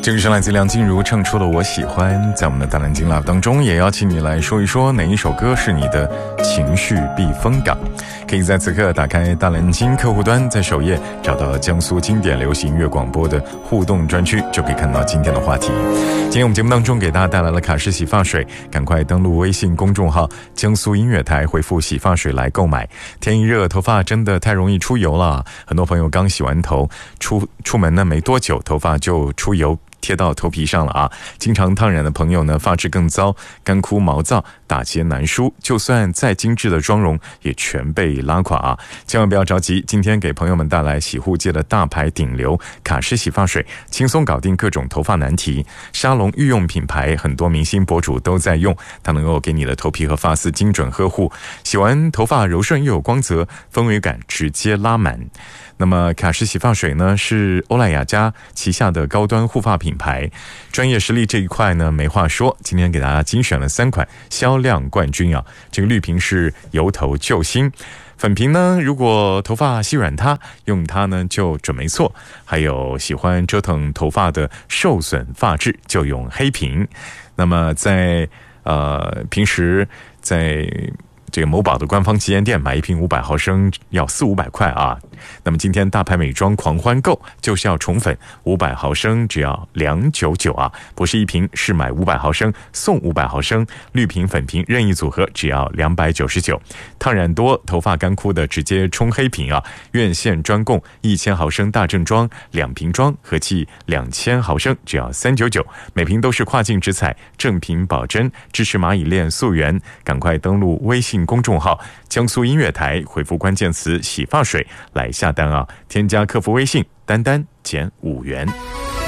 这个是来自梁静茹唱出了我喜欢。在我们的大南京 Love 当中，也邀请你来说一说哪一首歌是你的情绪避风港。可以在此刻打开大南京客户端，在首页找到江苏经典流行音乐广播的互动专区，就可以看到今天的话题。今天我们节目当中给大家带来了卡诗洗发水，赶快登录微信公众号江苏音乐台，回复洗发水来购买。天一热，头发真的太容易出油了，很多朋友刚洗完头出门呢没多久，头发就出油贴到头皮上了啊！经常烫染的朋友呢，发质更糟，干枯毛躁，打结难梳，就算再精致的妆容也全被拉垮啊！千万不要着急，今天给朋友们带来洗护界的大牌顶流卡诗洗发水，轻松搞定各种头发难题。沙龙御用品牌，很多明星博主都在用，它能够给你的头皮和发丝精准呵护，洗完头发柔顺又有光泽，氛围感直接拉满。那么卡诗洗发水呢，是欧莱雅家旗下的高端护发品牌，专业实力这一块呢没话说。今天给大家精选了3款销量冠军啊。这个绿瓶是由头救星，粉瓶呢如果头发稀软塌，用它呢就准没错。还有喜欢折腾头发的受损发质，就用黑瓶。那么在平时在这个某宝的官方旗舰店买一瓶500毫升要400-500块啊。那么今天大牌美妆狂欢购就是要宠粉，500毫升只要299啊，不是一瓶，是买500毫升送500毫升，绿瓶粉瓶任意组合只要299。烫染多头发干枯的直接冲黑瓶啊，院线专供1000毫升大正装2瓶装，合计2000毫升只要399，每瓶都是跨境直采，正品保真，支持蚂蚁链溯源。赶快登录微信公众号江苏音乐台，回复关键词洗发水来下单啊！添加客服微信丹丹减5元。